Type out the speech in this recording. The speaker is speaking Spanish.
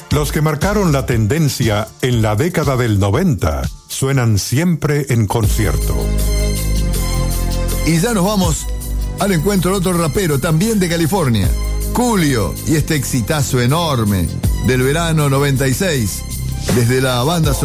Los que marcaron la tendencia en la década del 90 suenan siempre en concierto. Y ya nos vamos al encuentro de otro rapero, también de California, Julio, y este exitazo enorme del verano 96, desde la banda